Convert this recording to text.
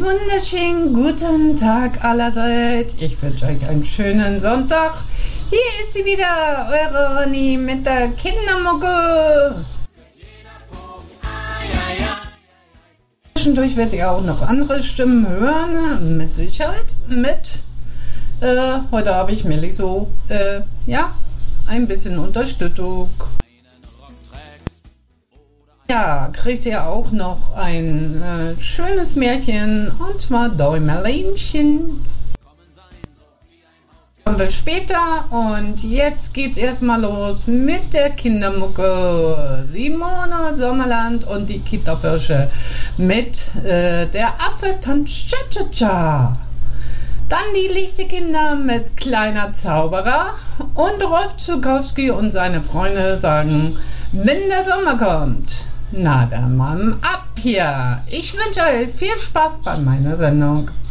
wunderschönen guten Tag allerseits. Ich wünsche euch einen schönen Sonntag. Hier ist sie wieder, eure Ronny mit der Kindermucke. Zwischendurch werdet ihr auch noch andere Stimmen hören, mit Sicherheit. Heute habe ich mir so, ein bisschen Unterstützung. Ja, kriegt ihr auch noch ein schönes Märchen, und zwar Däumelinchen. Kommen wir später, und jetzt geht's erstmal los mit der Kindermucke. Simone Sommerland und die Kita-Firsche mit der Affe tanzt Cha-Cha-Cha. Dann die Lichterkinder mit Kleiner Zauberer, und Rolf Zukowski und seine Freunde sagen, wenn der Sommer kommt. Na dann mal ab hier. Ich wünsche euch viel Spaß bei meiner Sendung.